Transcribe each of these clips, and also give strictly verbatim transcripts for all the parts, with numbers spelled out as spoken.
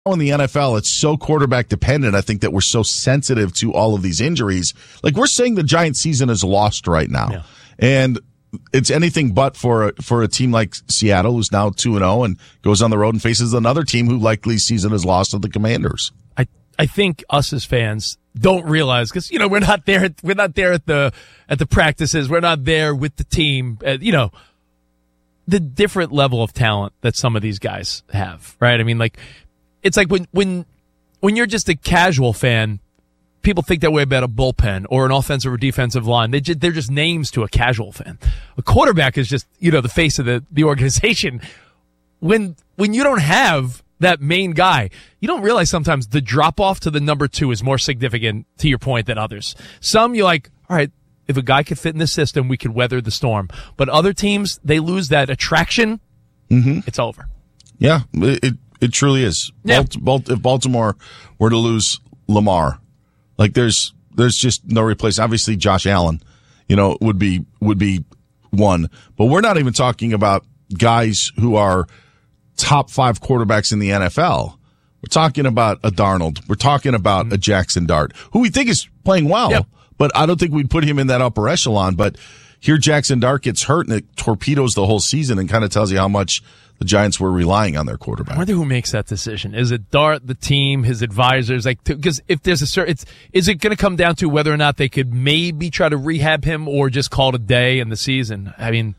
in the N F L, it's so quarterback dependent. I think that we're so sensitive to all of these injuries. Like, we're saying the Giants season is lost right now. Yeah. And it's anything but for a, for a team like Seattle, who's now two and oh and goes on the road and faces another team who likely season is lost to the Commanders. I, I think us as fans don't realize, because, you know, we're not there, we're not there at the, at the practices. We're not there with the team, uh, you know, the different level of talent that some of these guys have, right? I mean, like, it's like when, when, when you're just a casual fan, people think that way about a bullpen or an offensive or defensive line. They just, they're just names to a casual fan. A quarterback is just, you know, the face of the, the organization. When, when you don't have that main guy, you don't realize sometimes the drop off to the number two is more significant, to your point, than others. Some you're like, all right, if a guy could fit in this system, we could weather the storm. But other teams, they lose that attraction. Mm-hmm. It's over. Yeah, it, it It truly is. Yeah. Balt, Balt, if Baltimore were to lose Lamar, like there's there's just no replace. Obviously, Josh Allen, you know, would be would be one. But we're not even talking about guys who are top five quarterbacks in the N F L. We're talking about a Darnold. We're talking about mm-hmm. a Jackson Dart, who we think is playing well. Yep. But I don't think we'd put him in that upper echelon. But here Jackson Dart gets hurt, and it torpedoes the whole season and kind of tells you how much the Giants were relying on their quarterback. I wonder who makes that decision. Is it Dart, the team, his advisors? Like, because if there's a certain, it's, is it going to come down to whether or not they could maybe try to rehab him or just call it a day in the season? I mean,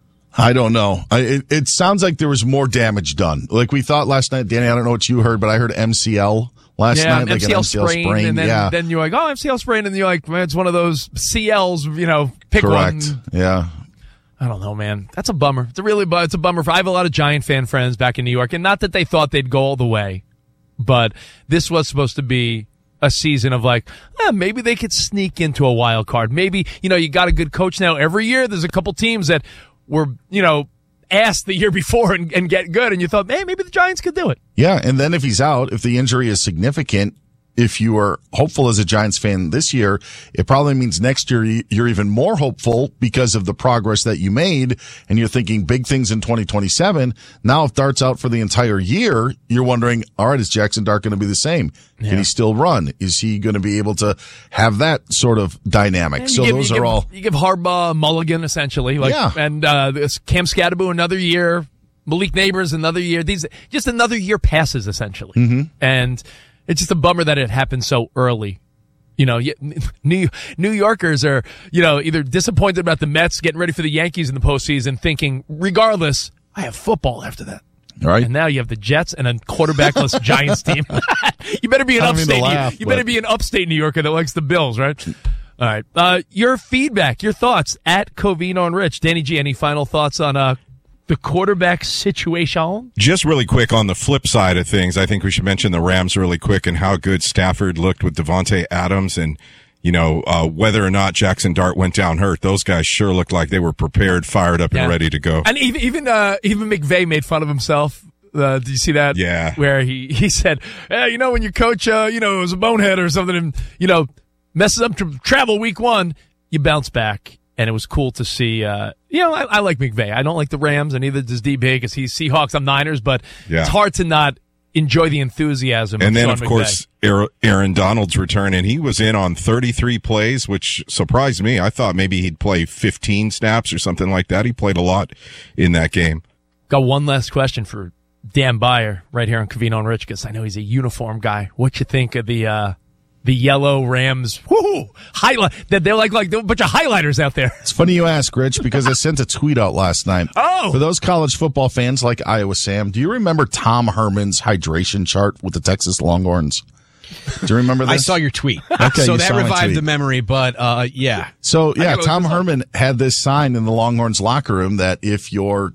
I don't know. I, it, it sounds like there was more damage done. Like we thought last night, Danny, I don't know what you heard, but I heard M C L last yeah, night. M C L, like an M C L sprain, sprain, and then, yeah. then you're like, oh, M C L sprain, and you're like, man, it's one of those C Ls, you know, pick Correct. one. Yeah. I don't know, man. That's a bummer. It's a really, it's a bummer. For, I have a lot of Giant fan friends back in New York, and not that they thought they'd go all the way, but this was supposed to be a season of like, eh, maybe they could sneak into a wild card. Maybe, you know, you got a good coach now. Every year, there's a couple teams that were, you know, asked the year before and, and get good, and you thought, hey, maybe the Giants could do it. Yeah, and then if he's out, if the injury is significant, if you are hopeful as a Giants fan this year, it probably means next year you're even more hopeful because of the progress that you made, and you're thinking big things in twenty twenty-seven. Now, if Dart's out for the entire year, you're wondering, all right, is Jackson Dart going to be the same? Yeah. Can he still run? Is he going to be able to have that sort of dynamic? And so give, those are give, all. You give Harbaugh a mulligan, essentially. Like, yeah. And uh, this Cam Scadaboo another year, Malik Neighbors another year. These just another year passes, essentially. Mm-hmm. And it's just a bummer that it happened so early. You know, New New Yorkers are, you know, either disappointed about the Mets getting ready for the Yankees in the postseason, thinking, regardless, I have football after that. Right. And now you have the Jets and a quarterbackless Giants team. You better be an upstate. Laugh, you, you better be an upstate New Yorker that likes the Bills, right? All right. Uh, your feedback, your thoughts at Covino and Rich. Danny G, any final thoughts on uh, the quarterback situation? Just really quick on the flip side of things, I think we should mention the Rams really quick and how good Stafford looked with Devontae Adams, and, you know, uh, whether or not Jackson Dart went down hurt, those guys sure looked like they were prepared, fired up, yeah. and ready to go. And even even uh, even McVay made fun of himself. Uh, did you see that? Yeah. Where he, he said, hey, you know, when your coach, uh, you know, is a bonehead or something and, you know, messes up to travel week one, you bounce back. And it was cool to see, uh, you know, I, I like McVay. I don't like the Rams, and neither does D B because he's Seahawks, I'm Niners, but yeah. It's hard to not enjoy the enthusiasm and of then, Sean of McVay. course, Aaron Donald's return, and he was in on thirty-three plays, which surprised me. I thought maybe he'd play fifteen snaps or something like that. He played a lot in that game. Got one last question for Dan Beyer right here on Covino and Rich, because I know he's a uniform guy. What you think of the uh, the yellow Rams? Woo! Highlight that they're like like a bunch of highlighters out there. It's funny you ask, Rich, because I sent a tweet out last night. Oh, for those college football fans like Iowa Sam, do you remember Tom Herman's hydration chart with the Texas Longhorns? Do you remember this? I saw your tweet. Okay, so you that saw my revived tweet. the memory, but uh, yeah. So yeah, Tom Herman had this sign in the Longhorns locker room that if you're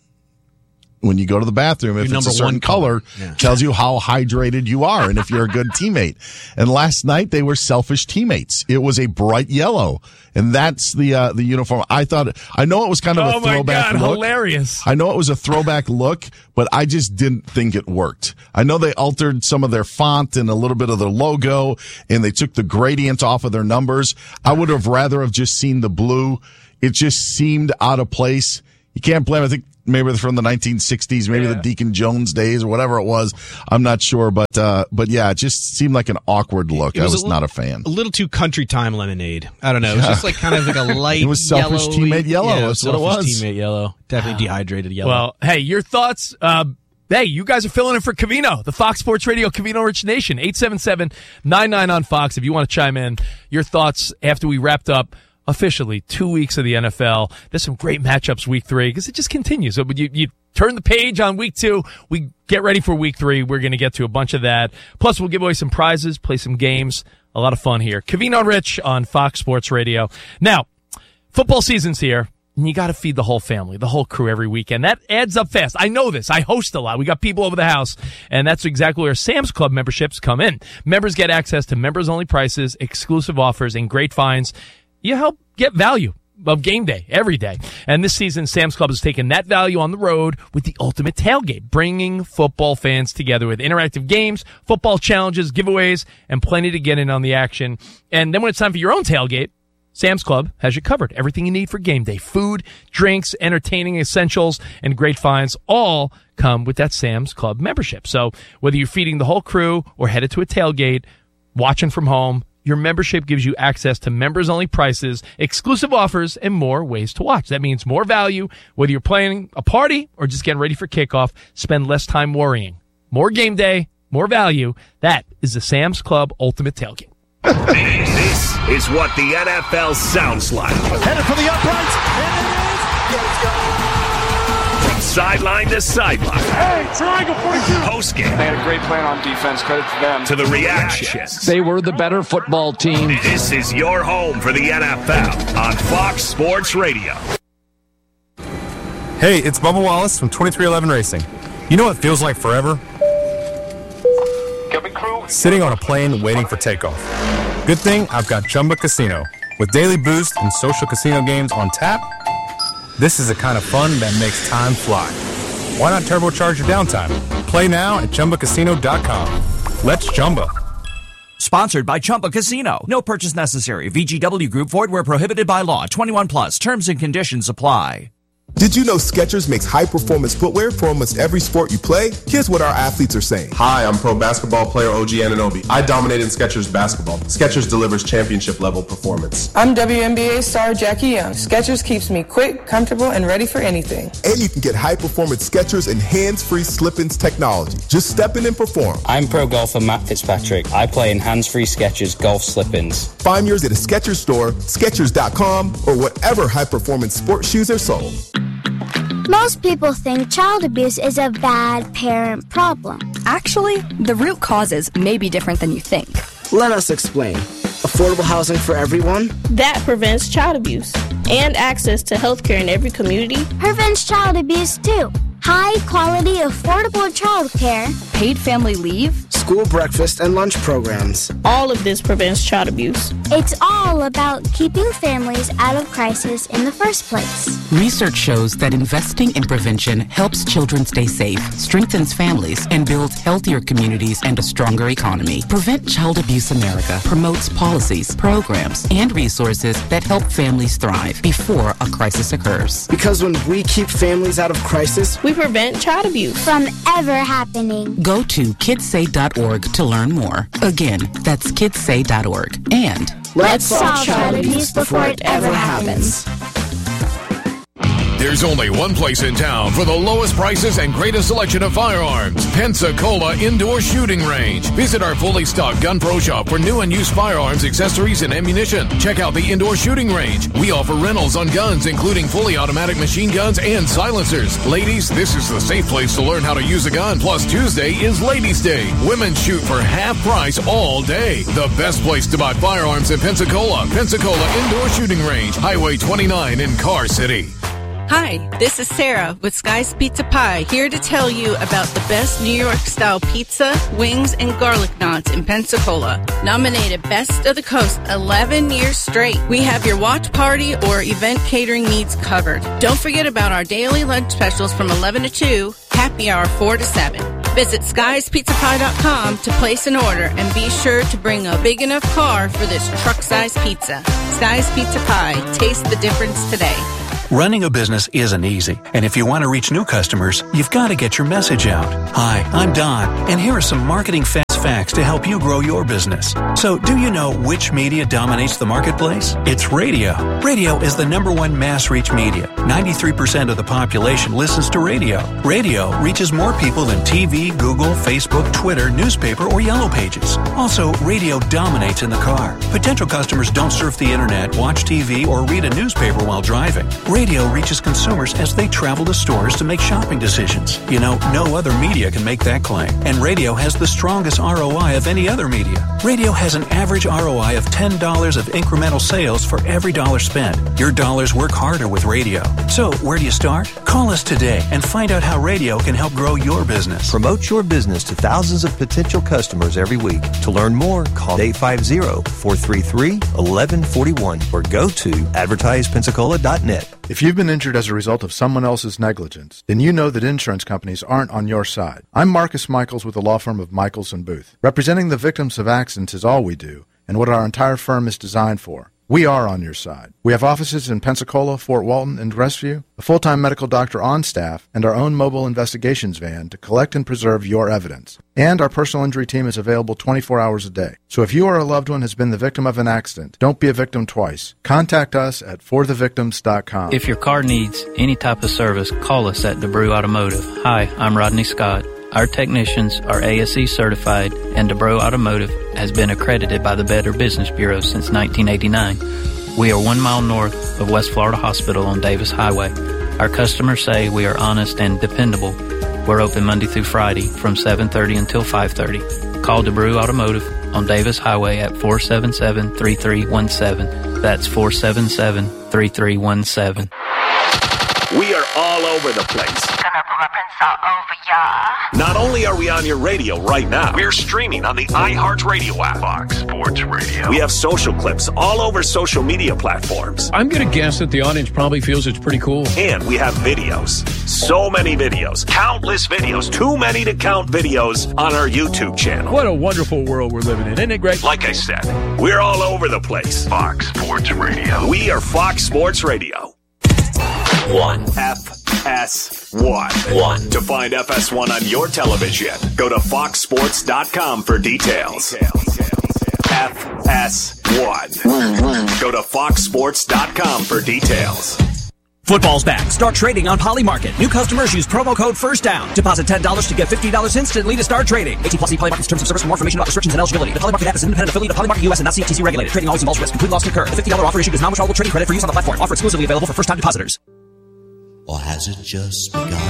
when you go to the bathroom, if Your it's a certain color, color yeah. tells you how hydrated you are and if you're a good teammate. And last night they were selfish teammates. It was a bright yellow, and that's the uh, the uniform. I thought I know it was kind of oh a throwback my God, look. Hilarious. I know it was a throwback look, but I just didn't think it worked. I know they altered some of their font and a little bit of their logo, and they took the gradient off of their numbers. I would have rather have just seen the blue. It just seemed out of place. You can't blame. I think maybe they're from the nineteen sixties, maybe Yeah. the Deacon Jones days or whatever it was. I'm not sure, but uh, but yeah, it just seemed like an awkward look. It I was was a li- not a fan. A little too country time lemonade. I don't know. It was just like kind of like a light. It was selfish yellowy- teammate yellow. Yeah, That's what it selfish was. Teammate yellow. Definitely dehydrated yellow. Well, hey, your thoughts. Uh, hey, you guys are filling in for Covino, the Fox Sports Radio Covino Rich Nation. eight seven seven, nine nine on Fox if you want to chime in. Your thoughts after we wrapped up officially two weeks of the N F L. There's some great matchups week three because it just continues. So you, you turn the page on week two. We get ready for week three. We're going to get to a bunch of that. Plus, we'll give away some prizes, play some games. A lot of fun here. Covino and Rich on Fox Sports Radio. Now, football season's here. And you got to feed the whole family, the whole crew every weekend. That adds up fast. I know this. I host a lot. We got people over the house, and that's exactly where Sam's Club memberships come in. Members get access to members-only prices, exclusive offers, and great finds. You help get value of game day every day. And this season, Sam's Club has taken that value on the road with the ultimate tailgate, bringing football fans together with interactive games, football challenges, giveaways, and plenty to get in on the action. And then when it's time for your own tailgate, Sam's Club has you covered. Everything you need for game day. Food, drinks, entertaining essentials, and great finds all come with that Sam's Club membership. So whether you're feeding the whole crew or headed to a tailgate, watching from home, your membership gives you access to members-only prices, exclusive offers, and more ways to watch. That means more value, whether you're playing a party or just getting ready for kickoff. Spend less time worrying. More game day, more value. That is the Sam's Club Ultimate Tailgate. This is what the N F L sounds like. Headed for the uprights, and it is. From sideline to sideline. Hey, triangle forty-two. Post game. They had a great plan on defense. Credit to them. To the reactions. They were the better football team. This is your home for the N F L on Fox Sports Radio. Hey, it's Bubba Wallace from twenty-three eleven Racing. You know what feels like forever? Sitting on a plane waiting for takeoff. Good thing I've got Chumba Casino. With daily boost and social casino games on tap, this is the kind of fun that makes time fly. Why not turbocharge your downtime? Play now at Chumba Casino dot com. Let's Chumba. Sponsored by Chumba Casino. No purchase necessary. V G W Group. Void where prohibited by law. twenty-one plus. Terms and conditions apply. Did you know Skechers makes high-performance footwear for almost every sport you play? Here's what our athletes are saying. Hi, I'm pro basketball player O G Anunoby. I dominate in Skechers basketball. Skechers delivers championship-level performance. I'm W N B A star Jackie Young. Skechers keeps me quick, comfortable, and ready for anything. And you can get high-performance Skechers and hands-free slip-ins technology. Just step in and perform. I'm pro golfer Matt Fitzpatrick. I play in hands-free Skechers golf slip-ins. Find yours at a Skechers store, Skechers dot com, or whatever high-performance sports shoes are sold. Most people think child abuse is a bad parent problem. Actually, the root causes may be different than you think. Let us explain. Affordable housing for everyone? That prevents child abuse. And access to health care in every community? Prevents child abuse too. High quality, affordable child care. Paid family leave. School breakfast and lunch programs. All of this prevents child abuse. It's all about keeping families out of crisis in the first place. Research shows that investing in prevention helps children stay safe, strengthens families, and builds healthier communities and a stronger economy. Prevent Child Abuse America promotes policies, programs, and resources that help families thrive before a crisis occurs. Because when we keep families out of crisis, we prevent child abuse from ever happening. Go to kids say dot org to learn more. Again, that's kids say dot org. And let's solve child abuse before it ever happens. There's only one place in town for the lowest prices and greatest selection of firearms. Pensacola Indoor Shooting Range. Visit our fully stocked Gun Pro shop for new and used firearms, accessories, and ammunition. Check out the Indoor Shooting Range. We offer rentals on guns, including fully automatic machine guns and silencers. Ladies, this is the safe place to learn how to use a gun. Plus, Tuesday is Ladies' Day. Women shoot for half price all day. The best place to buy firearms in Pensacola. Pensacola Indoor Shooting Range. Highway twenty-nine in Car City. Hi, this is Sarah with Sky's Pizza Pie, here to tell you about the best New York-style pizza, wings, and garlic knots in Pensacola. Nominated Best of the Coast eleven years straight. We have your watch party or event catering needs covered. Don't forget about our daily lunch specials from eleven to two, happy hour four to seven. Visit skies pizza pie dot com to place an order and be sure to bring a big enough car for this truck-size pizza. Sky's Pizza Pie. Taste the difference today. Running a business isn't easy, and if you want to reach new customers, you've got to get your message out. Hi, I'm Don, and here are some marketing fast facts to help you grow your business. So, do you know which media dominates the marketplace? It's radio. Radio is the number one mass reach media. ninety-three percent of the population listens to radio. Radio reaches more people than T V, Google, Facebook, Twitter, newspaper, or Yellow Pages. Also, radio dominates in the car. Potential customers don't surf the internet, watch T V, or read a newspaper while driving. Radio reaches consumers as they travel to stores to make shopping decisions. You know, no other media can make that claim. And radio has the strongest R O I of any other media. Radio has an average R O I of ten dollars of incremental sales for every dollar spent. Your dollars work harder with radio. So, where do you start? Call us today and find out how radio can help grow your business. Promote your business to thousands of potential customers every week. To learn more, call eight five zero, four three three, one one four one or go to advertise pensacola dot net. If you've been injured as a result of someone else's negligence, then you know that insurance companies aren't on your side. I'm Marcus Michaels with the law firm of Michaels and Booth. Representing the victims of accidents is all we do, and what our entire firm is designed for. We are on your side. We have offices in Pensacola, Fort Walton, and Crestview, a full-time medical doctor on staff, and our own mobile investigations van to collect and preserve your evidence. And our personal injury team is available twenty-four hours a day. So if you or a loved one has been the victim of an accident, don't be a victim twice. Contact us at for the victims dot com. If your car needs any type of service, call us at DeBrew Automotive. Hi, I'm Rodney Scott. Our technicians are A S E certified, and DeBrew Automotive has been accredited by the Better Business Bureau since nineteen eighty-nine. We are one mile north of West Florida Hospital on Davis Highway. Our customers say we are honest and dependable. We're open Monday through Friday from seven thirty until five thirty. Call DeBrew Automotive on Davis Highway at four seven seven, three three one seven. That's four seven seven, three three one seven. We are all over the place. Not only are we on your radio right now, we're streaming on the iHeartRadio app. Fox Sports Radio. We have social clips all over social media platforms. I'm going to guess that the audience probably feels it's pretty cool. And we have videos. So many videos. Countless videos. Too many to count videos on our YouTube channel. What a wonderful world we're living in. Isn't it great? Like I said, we're all over the place. Fox Sports Radio. We are Fox Sports Radio. One. F S one. One. To find F S one on your television, go to fox sports dot com for details. F S one. Go to fox sports dot com for details. Football's back. Start trading on Polymarket. New customers use promo code FIRSTDOWN. Deposit ten dollars to get fifty dollars instantly to start trading. eighteen plus E Polymarket's terms of service. For more information about restrictions and eligibility. The Polymarket app is an independent affiliate of Polymarket U S and not C F T C regulated. Trading always involves risk. Complete loss can occur. The fifty dollars offer issued is non-withdrawable trading credit for use on the platform. Offer exclusively available for first-time depositors. Or has it just begun?